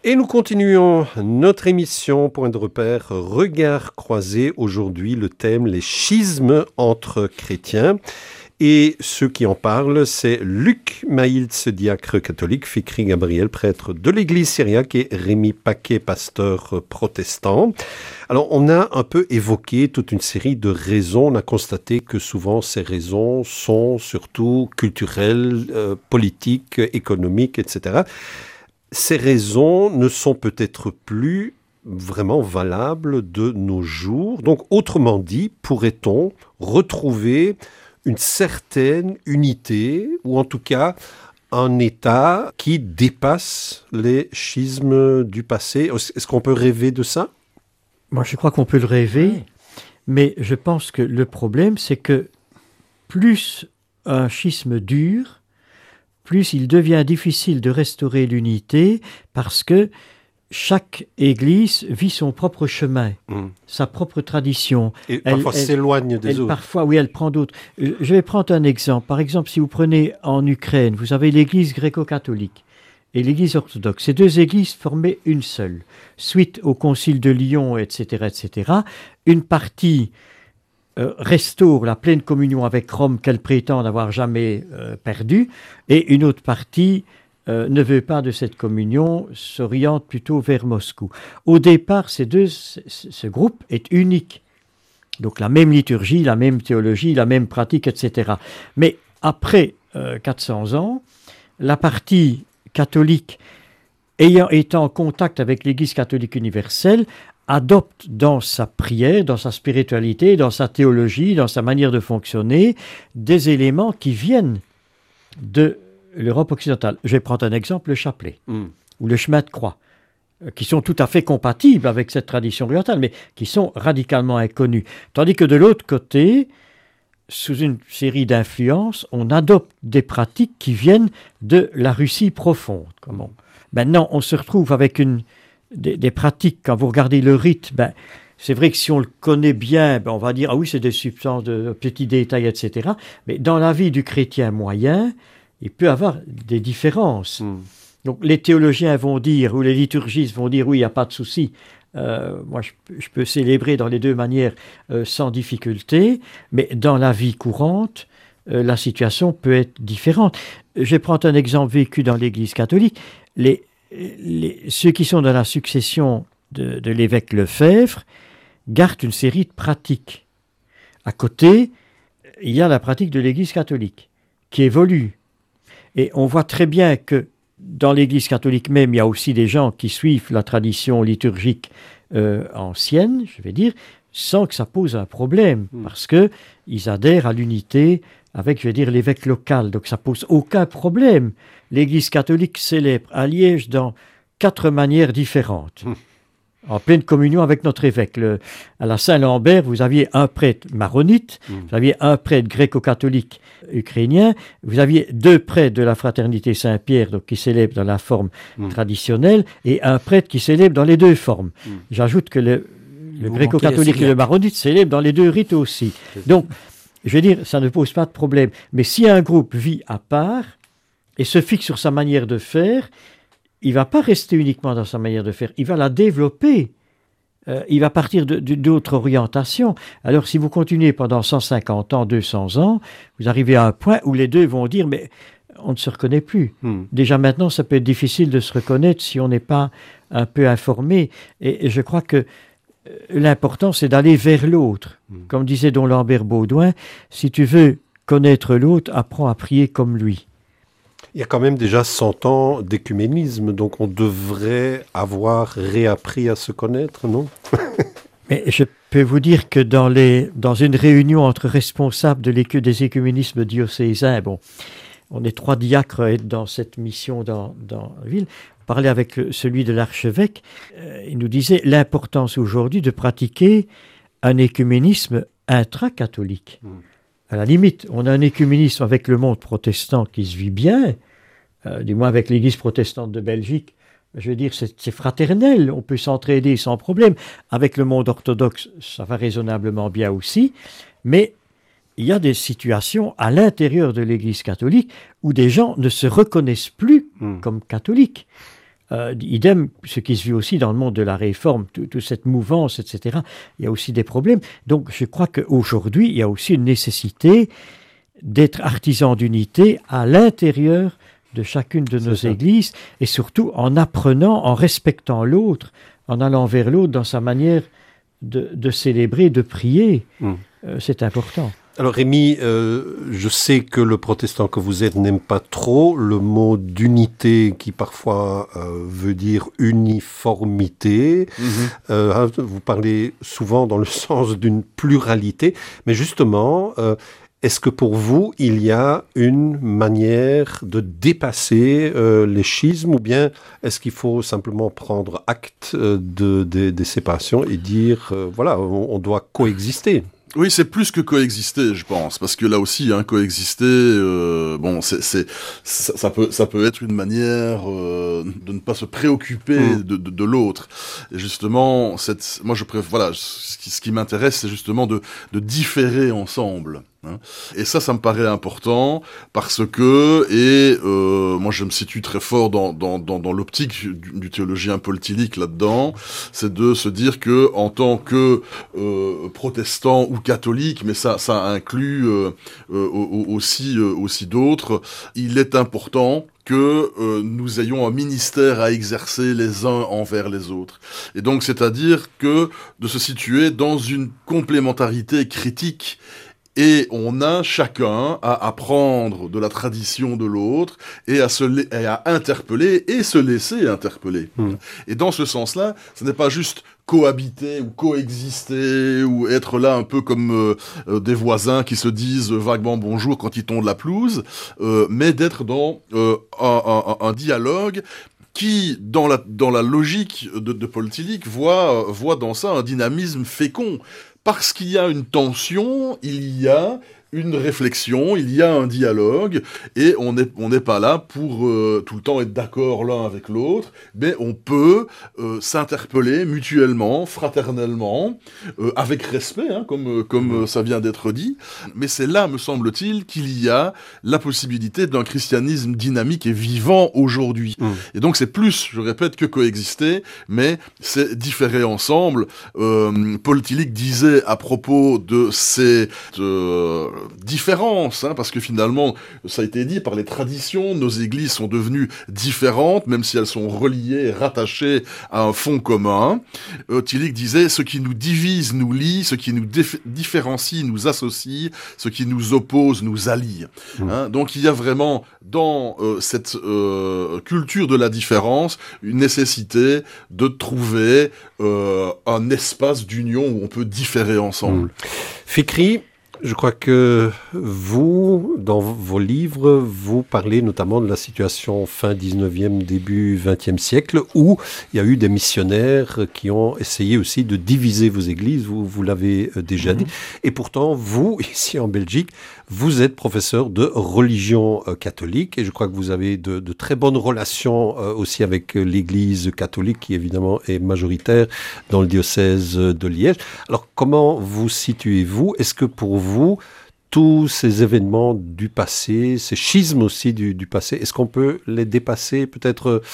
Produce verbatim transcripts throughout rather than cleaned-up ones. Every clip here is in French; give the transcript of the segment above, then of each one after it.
Et nous continuons notre émission Point de repère, regard croisé. Aujourd'hui, le thème, les schismes entre chrétiens. Et ceux qui en parlent, c'est Luc Maïltz, diacre catholique, Fikri Gabriel, prêtre de l'église syriaque, et Rémi Paquet, pasteur protestant. Alors, on a un peu évoqué toute une série de raisons. On a constaté que souvent, ces raisons sont surtout culturelles, euh, politiques, économiques, et cetera. Ces raisons ne sont peut-être plus vraiment valables de nos jours. Donc, autrement dit, pourrait-on retrouver une certaine unité, ou en tout cas un état qui dépasse les schismes du passé? Est-ce qu'on peut rêver de ça? Moi, je crois qu'on peut le rêver, oui. Mais je pense que le problème, c'est que plus un schisme dure, plus il devient difficile de restaurer l'unité, parce que chaque église vit son propre chemin, mmh. sa propre tradition. Et elle, parfois elle, s'éloigne des elle, autres. Parfois, oui, elle prend d'autres. Je vais prendre un exemple. Par exemple, si vous prenez en Ukraine, vous avez l'église gréco-catholique et l'église orthodoxe. Ces deux églises formaient une seule. Suite au concile de Lyon, et cetera, et cetera, une partie euh, restaure la pleine communion avec Rome qu'elle prétend n'avoir jamais euh, perdue, et une autre partie Euh, ne veut pas de cette communion, s'oriente plutôt vers Moscou. Au départ, ces deux, ce, ce groupe est unique. Donc la même liturgie, la même théologie, la même pratique, et cetera. Mais après euh, quatre cents ans, la partie catholique, ayant été en contact avec l'Église catholique universelle, adopte dans sa prière, dans sa spiritualité, dans sa théologie, dans sa manière de fonctionner, des éléments qui viennent de l'Europe occidentale. Je vais prendre un exemple, le chapelet, mm. ou le chemin de croix, euh, qui sont tout à fait compatibles avec cette tradition orientale, mais qui sont radicalement inconnus. Tandis que de l'autre côté, sous une série d'influences, on adopte des pratiques qui viennent de la Russie profonde. Comment Maintenant, on se retrouve avec une, des, des pratiques, quand vous regardez le rite, ben, c'est vrai que si on le connaît bien, ben on va dire, ah oui, c'est des substances, de, de petits détails, et cetera. Mais dans la vie du chrétien moyen, il peut y avoir des différences. Mm. Donc les théologiens vont dire, ou les liturgistes vont dire, oui, il n'y a pas de souci. Euh, moi, je, je peux célébrer dans les deux manières euh, sans difficulté, mais dans la vie courante, euh, la situation peut être différente. Je vais prendre un exemple vécu dans l'Église catholique. Les, les, ceux qui sont dans la succession de, de l'évêque Lefebvre gardent une série de pratiques. À côté, il y a la pratique de l'Église catholique, qui évolue. Et on voit très bien que dans l'Église catholique même, il y a aussi des gens qui suivent la tradition liturgique euh, ancienne, je vais dire, sans que ça pose un problème, mmh. parce qu'ils adhèrent à l'unité avec, je vais dire, l'évêque local. Donc ça pose aucun problème. L'Église catholique célèbre à Liège dans quatre manières différentes. Mmh. En pleine communion avec notre évêque. Le, à la Saint-Lambert, vous aviez un prêtre maronite, mmh. vous aviez un prêtre gréco-catholique ukrainien, vous aviez deux prêtres de la fraternité Saint-Pierre, donc qui célèbrent dans la forme mmh. traditionnelle, et un prêtre qui célèbre dans les deux formes. Mmh. J'ajoute que le, le gréco-catholique et le maronite célèbrent dans les deux rites aussi. Donc, je veux dire, ça ne pose pas de problème. Mais si un groupe vit à part et se fixe sur sa manière de faire, il ne va pas rester uniquement dans sa manière de faire, il va la développer. Euh, il va partir de, de, d'autres orientations. Alors, si vous continuez pendant cent cinquante ans, deux cents ans, vous arrivez à un point où les deux vont dire, mais on ne se reconnaît plus. Hmm. Déjà maintenant, ça peut être difficile de se reconnaître si on n'est pas un peu informé. Et, et je crois que euh, l'important, c'est d'aller vers l'autre. Hmm. Comme disait don Lambert Baudouin, si tu veux connaître l'autre, apprends à prier comme lui. Il y a quand même déjà cent ans d'écuménisme, donc on devrait avoir réappris à se connaître, non? Mais je peux vous dire que dans, les, dans une réunion entre responsables de l'écu, des écuménismes diocésains, bon, on est trois diacres à être dans cette mission dans, dans la ville, on parlait avec le, celui de l'archevêque, euh, il nous disait l'importance aujourd'hui de pratiquer un écuménisme intra-catholique. Mmh. À la limite, on a un écuménisme avec le monde protestant qui se vit bien, euh, du moins avec l'Église protestante de Belgique. Je veux dire, c'est, c'est fraternel, on peut s'entraider sans problème. Avec le monde orthodoxe, ça va raisonnablement bien aussi. Mais il y a des situations à l'intérieur de l'Église catholique où des gens ne se reconnaissent plus mmh. comme catholiques. Euh, idem, ce qui se vit aussi dans le monde de la réforme, toute cette mouvance, et cetera. Il y a aussi des problèmes. Donc, je crois qu'aujourd'hui, il y a aussi une nécessité d'être artisan d'unité à l'intérieur de chacune de nos églises, et surtout en apprenant, en respectant l'autre, en allant vers l'autre dans sa manière de, de célébrer, de prier. Mmh. Euh, c'est important. Alors Rémi, euh, je sais que le protestant que vous êtes n'aime pas trop le mot d'unité qui parfois euh, veut dire uniformité. Mmh. Euh, vous parlez souvent dans le sens d'une pluralité, mais justement, euh, est-ce que pour vous, il y a une manière de dépasser euh, les schismes, ou bien est-ce qu'il faut simplement prendre acte euh, de, de, des séparations et dire, euh, voilà, on, on doit coexister? Oui, c'est plus que coexister, je pense, parce que là aussi, hein, coexister, euh, bon, c'est, c'est, ça, ça peut, ça peut être une manière euh, de ne pas se préoccuper mmh. de, de, de l'autre. Et justement, cette, moi, je préfère, voilà, ce qui, ce qui m'intéresse, c'est justement de, de différer ensemble. Hein. Et ça, ça me paraît important parce que, et euh, moi je me situe très fort dans, dans, dans, dans l'optique du, du théologien Paul Tillich là-dedans, c'est de se dire que en tant que euh, protestant ou catholique, mais ça, ça inclut euh, euh, aussi, euh, aussi d'autres, il est important que euh, nous ayons un ministère à exercer les uns envers les autres. Et donc, c'est-à-dire que de se situer dans une complémentarité critique. Et on a chacun à apprendre de la tradition de l'autre et à se la- et à interpeller et se laisser interpeller. Mmh. Et dans ce sens-là, ce n'est pas juste cohabiter ou coexister ou être là un peu comme euh, euh, des voisins qui se disent vaguement bonjour quand ils tondent la pelouse, euh, mais d'être dans euh, un, un, un dialogue qui, dans la, dans la logique de, de Paul Tillich, voit, voit dans ça un dynamisme fécond. Parce qu'il y a une tension, il y a une réflexion, il y a un dialogue, et on n'est on n'est pas là pour euh, tout le temps être d'accord l'un avec l'autre, mais on peut euh, s'interpeller mutuellement, fraternellement, euh, avec respect, hein, comme, comme euh, ça vient d'être dit. Mais c'est là, me semble-t-il, qu'il y a la possibilité d'un christianisme dynamique et vivant aujourd'hui. Mmh. Et donc c'est plus, je répète, que coexister, mais c'est différer ensemble. Euh, Paul Tillich disait à propos de ces... Euh, différence, hein, parce que finalement, ça a été dit par les traditions, nos églises sont devenues différentes, même si elles sont reliées, rattachées à un fond commun. Euh, Tillich disait, ce qui nous divise nous lie, ce qui nous dif- différencie nous associe, ce qui nous oppose nous allie. Mmh. Hein, donc il y a vraiment dans euh, cette euh, culture de la différence une nécessité de trouver euh, un espace d'union où on peut différer ensemble. Mmh. Fikri, je crois que vous, dans vos livres, vous parlez notamment de la situation fin dix-neuvième, début vingtième siècle, où il y a eu des missionnaires qui ont essayé aussi de diviser vos églises, vous, vous l'avez déjà mmh. dit. Et pourtant, vous, ici en Belgique, vous êtes professeur de religion euh, catholique, et je crois que vous avez de, de très bonnes relations euh, aussi avec l'Église catholique, qui évidemment est majoritaire dans le diocèse de Liège. Alors, comment vous situez-vous ? Est-ce que pour vous, tous ces événements du passé, ces schismes aussi du, du passé, est-ce qu'on peut les dépasser, peut-être euh,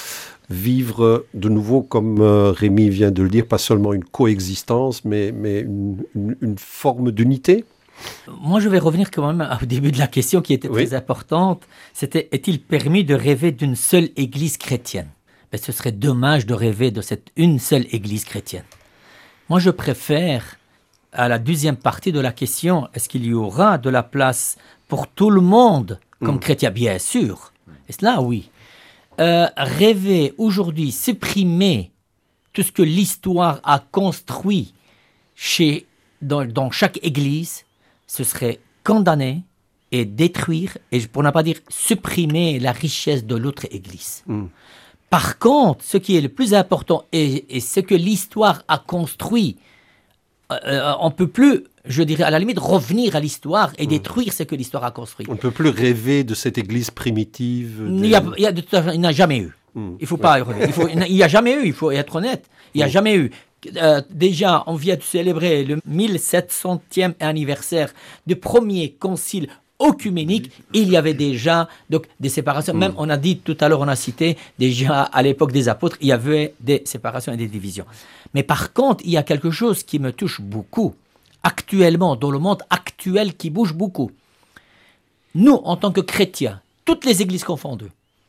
vivre de nouveau, comme euh, Rémi vient de le dire, pas seulement une coexistence, mais, mais une, une, une forme d'unité ? Moi, je vais revenir quand même au début de la question qui était oui. très importante. C'était, est-il permis de rêver d'une seule église chrétienne ? Ben, ce serait dommage de rêver de cette une seule église chrétienne. Moi, je préfère, à la deuxième partie de la question, est-ce qu'il y aura de la place pour tout le monde comme mmh. chrétien ? Bien sûr. Et cela, oui. Euh, rêver aujourd'hui, supprimer tout ce que l'histoire a construit chez, dans, dans chaque église, ce serait condamner et détruire, et pour ne pas dire supprimer la richesse de l'autre église. Mm. Par contre, ce qui est le plus important, et, et ce que l'histoire a construit, euh, on ne peut plus, je dirais à la limite, revenir à l'histoire et mm. détruire ce que l'histoire a construit. On ne peut plus rêver de cette église primitive. Des... Il, y a, il, y a, il n'y a jamais eu. Mm. Il ne faut pas ouais. rêver. Il faut, il n'y a jamais eu, il faut être honnête. Il n'y a mm. jamais eu. Euh, déjà, on vient de célébrer le mille sept centième anniversaire du premier concile œcuménique, il y avait déjà donc, des séparations. Mmh. Même, on a dit tout à l'heure, on a cité déjà à l'époque des apôtres, il y avait des séparations et des divisions. Mais par contre, il y a quelque chose qui me touche beaucoup, actuellement, dans le monde actuel, qui bouge beaucoup. Nous, en tant que chrétiens, toutes les églises confondues,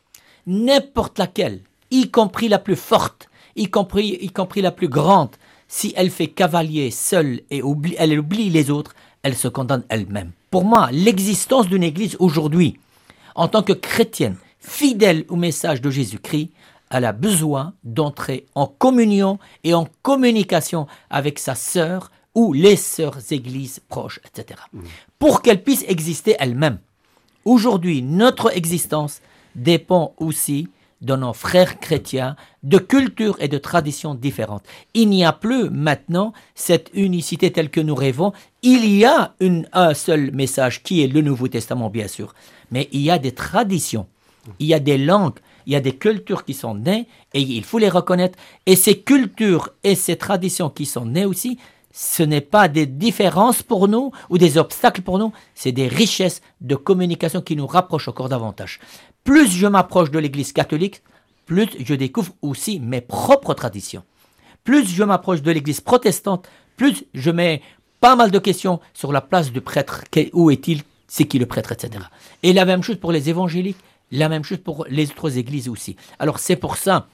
n'importe laquelle, y compris la plus forte, y compris, y compris la plus grande, si elle fait cavalier seule et oublie, elle oublie les autres, elle se condamne elle-même. Pour moi, l'existence d'une église aujourd'hui, en tant que chrétienne, fidèle au message de Jésus-Christ, elle a besoin d'entrer en communion et en communication avec sa sœur ou les sœurs églises proches, et cetera. Mmh. Pour qu'elle puisse exister elle-même. Aujourd'hui, notre existence dépend aussi de nos frères chrétiens, de cultures et de traditions différentes. Il n'y a plus maintenant cette unicité telle que nous rêvons. Il y a une, un seul message qui est le Nouveau Testament, bien sûr. Mais il y a des traditions, il y a des langues, il y a des cultures qui sont nées et il faut les reconnaître. Et ces cultures et ces traditions qui sont nées aussi, ce n'est pas des différences pour nous ou des obstacles pour nous, c'est des richesses de communication qui nous rapprochent encore davantage. Plus je m'approche de l'Église catholique, plus je découvre aussi mes propres traditions. Plus je m'approche de l'Église protestante, plus je mets pas mal de questions sur la place du prêtre. Où est-il? C'est qui le prêtre, et cetera. Et la même chose pour les évangéliques, la même chose pour les autres églises aussi. Alors c'est pour ça,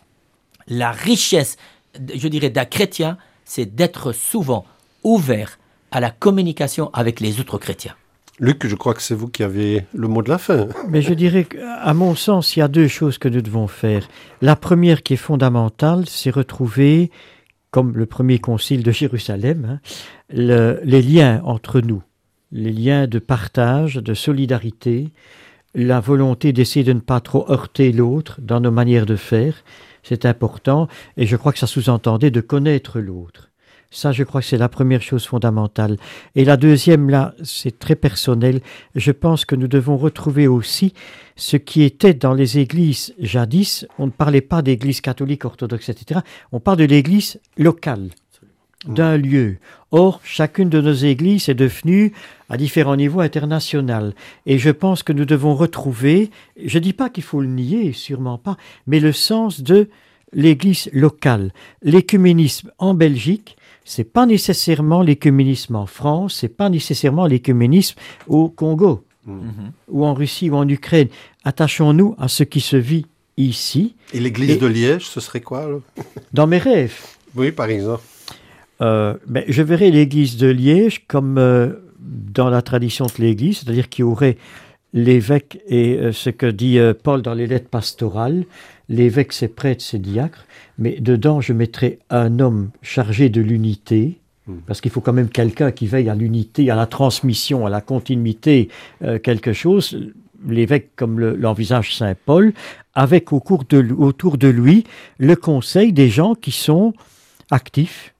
la richesse, je dirais, d'un chrétien, c'est d'être souvent ouvert à la communication avec les autres chrétiens. Luc, je crois que c'est vous qui avez le mot de la fin. Mais je dirais qu'à mon sens, il y a deux choses que nous devons faire. La première qui est fondamentale, c'est retrouver, comme le premier concile de Jérusalem, hein, le, les liens entre nous, les liens de partage, de solidarité, la volonté d'essayer de ne pas trop heurter l'autre dans nos manières de faire. C'est important, et je crois que ça sous-entendait de connaître l'autre. Ça, je crois que c'est la première chose fondamentale. Et la deuxième, là, c'est très personnel. Je pense que nous devons retrouver aussi ce qui était dans les églises jadis. On ne parlait pas d'église catholique, orthodoxe, et cetera. On parle de l'église locale, d'un lieu. Or, chacune de nos églises est devenue, à différents niveaux, internationale. Et je pense que nous devons retrouver, je ne dis pas qu'il faut le nier, sûrement pas, mais le sens de l'église locale. L'écuménisme en Belgique, c'est pas nécessairement l'écuménisme en France, c'est pas nécessairement l'écuménisme au Congo, mmh. ou en Russie, ou en Ukraine. Attachons-nous à ce qui se vit ici. Et l'église Et, de Liège, ce serait quoi là? Dans mes rêves. Oui, par exemple. Euh, ben, je verrais l'église de Liège comme euh, dans la tradition de l'église, c'est-à-dire qu'il y aurait l'évêque et euh, ce que dit euh, Paul dans les lettres pastorales. L'évêque, c'est prêtre, c'est diacre, mais dedans, je mettrais un homme chargé de l'unité, mmh. parce qu'il faut quand même quelqu'un qui veille à l'unité, à la transmission, à la continuité, euh, quelque chose. L'évêque, comme le, l'envisage saint Paul, avec au cours de, autour de lui le conseil des gens qui sont actifs,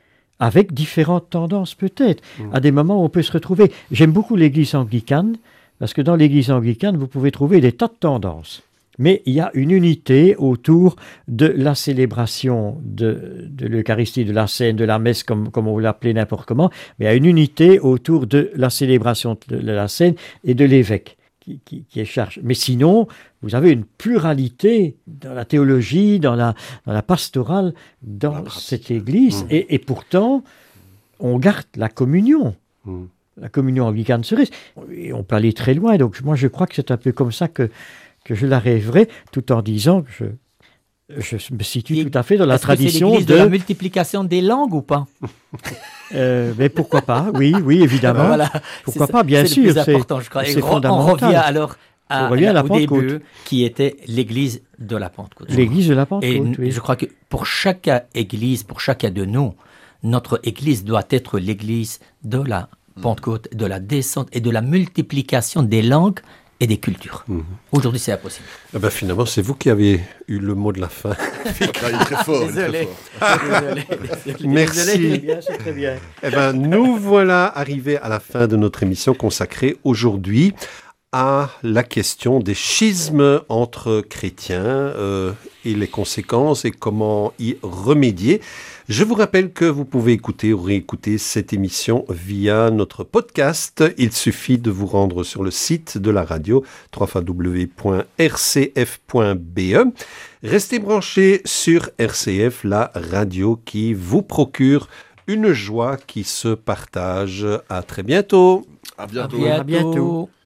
avec différentes tendances peut-être. Mmh. À des moments où on peut se retrouver. J'aime beaucoup l'église anglicane, parce que dans l'église anglicane, vous pouvez trouver des tas de tendances. Mais il y a une unité autour de la célébration de, de l'Eucharistie, de la scène, de la messe, comme, comme on l'appelait n'importe comment. Mais il y a une unité autour de la célébration de la scène et de l'évêque qui, qui, qui est chargé. Mais sinon, vous avez une pluralité dans la théologie, dans la, dans la pastorale, dans cette église. Mmh. Et, et pourtant, on garde la communion. Mmh. La communion anglicane cerise. Et on peut aller très loin. Donc moi, je crois que c'est un peu comme ça que que je la rêverais, tout en disant que je, je me situe Et tout à fait dans la tradition que c'est de... de la multiplication des langues ou pas? euh, Mais pourquoi pas? Oui, oui, évidemment. Voilà, pourquoi pas? Bien c'est sûr, le plus important, je crois. c'est on, fondamental. On revient alors à, revient à la au Pentecôte. début, qui était l'église de la Pentecôte. L'église de la Pentecôte, Et oui. je crois que pour chaque église, pour chacun de nous, notre église doit être l'église de la Pentecôte, de la descente et de la multiplication des langues et des cultures. Mmh. Aujourd'hui, c'est impossible. Eh ben, finalement, c'est vous qui avez eu le mot de la fin. Il est très fort. Désolé. Très fort. Désolé. Désolé. Merci. C'est bien, c'est très bien. Eh ben, nous voilà arrivés à la fin de notre émission consacrée aujourd'hui à la question des schismes entre chrétiens euh, et les conséquences et comment y remédier. Je vous rappelle que vous pouvez écouter ou réécouter cette émission via notre podcast. Il suffit de vous rendre sur le site de la radio w w w point r c f point b e. Restez branchés sur R C F, la radio qui vous procure une joie qui se partage. À très bientôt. À bientôt. À bientôt. À bientôt.